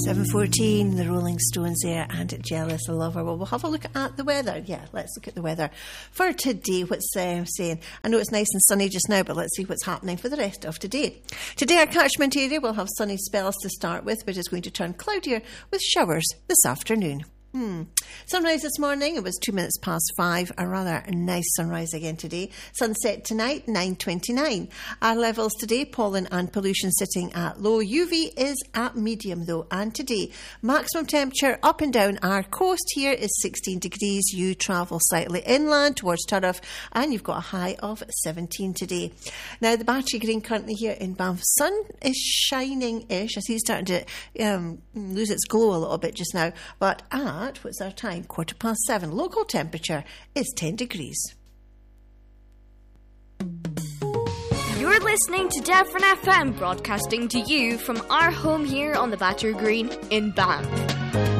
7:14, the Rolling Stones there, and Jealous Lover. Well, we'll have a look at the weather. Yeah, let's look at the weather for today. What's saying? I know it's nice and sunny just now, but let's see what's happening for the rest of today. Today, our catchment area will have sunny spells to start with, but it's going to turn cloudier with showers this afternoon. Sunrise this morning, it was 2 minutes past 5. A rather nice sunrise again today. Sunset tonight, 9:29. Our levels today, pollen and pollution sitting at low. UV is at medium though. And today, maximum temperature up and down our coast here is 16 degrees. You travel slightly inland towards Turriff and you've got a high of 17 today. Now the Battery Green currently here in Banff. Sun is shining-ish. I see it's starting to lose its glow a little bit just now. But what's our time? 7:15. Local temperature is 10 degrees. You're listening to Devon FM, broadcasting to you from our home here on the Battery Green in Banff.